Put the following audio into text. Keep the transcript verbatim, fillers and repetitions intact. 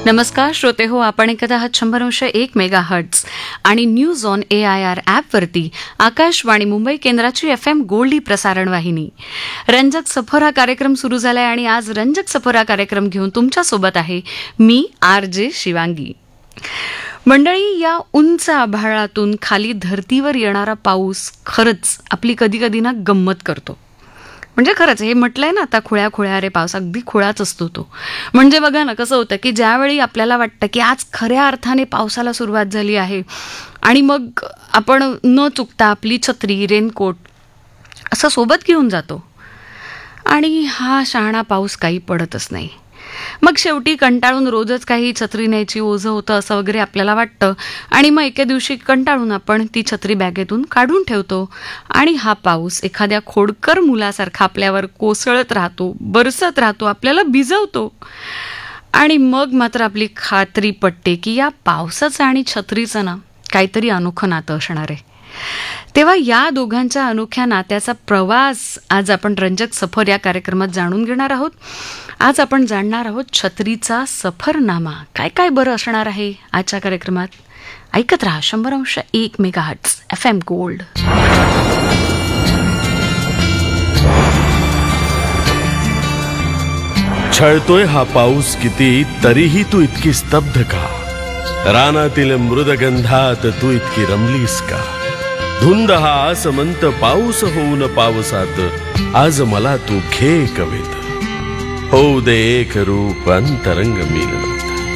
नमस्कार श्रोते हो, आपण ऐकत आहात शंभर अंश एक मेगा हर्ट्स आणि news on A I R ॲपवरती आकाशवाणी मुंबई केंद्राची एफ एम गोल्डी प्रसारण वाहिनी. रंजक सफर हा कार्यक्रम सुरू झालाय आणि आज रंजक सफर हा कार्यक्रम घेऊन तुमच्यासोबत आहे मी आर जे शिवांगी. मंडळी, या उंच आभाळातून खाली धर्तीवर येणारा पाऊस खरंच आपली कधी कधी ना गंमत करतो. म्हणजे खरंच हे म्हटलंय ना आता, खुळ्या खुळ्या रे पाऊस, अगदी खुळाच असतो तो. म्हणजे बघा ना कसं होतं की ज्यावेळी आपल्याला वाटतं की आज खऱ्या अर्थाने पावसाला सुरुवात झाली आहे आणि मग आपण न चुकता आपली छत्री, रेनकोट असं सोबत घेऊन जातो आणि हा शहाणा पाऊस काही पडतच नाही. मग शेवटी कंटाळून रोजच काही छत्री न्यायची ओझं होतं असं वगैरे आपल्याला वाटतं आणि मग एके दिवशी कंटाळून आपण ती छत्री बॅगेतून काढून ठेवतो आणि हा पाऊस एखाद्या खोडकर मुलासारखा आपल्यावर कोसळत राहतो, बरसत राहतो, आपल्याला भिजवतो आणि मग मात्र आपली खात्री पटते की या पावसाचं आणि छत्रीचं ना काहीतरी अनोखं नातं असणार आहे. तेव्हा या दोघांच्या अनोख्या नात्याचा प्रवास आज आपण रंजक सफर या कार्यक्रमात जाणून घेणार आहोत. आज आपण जाणणार आहोत छत्रीचा सफरनामा. काय काय बरं असणार आहे आजच्या कार्यक्रमात, ऐकत राहा शंभर अंश एक mega hertz F M gold. छळतोय हा पाऊस किती, तरीही तू इतकी स्तब्ध का? रानातील मृदगंधात तू इतकी रमलीस का? धुंद हा आसमंत पाऊस होऊन पावसात आज मला तू घे कवेत. होऊ दे एक रूप अंतरंग मिलन.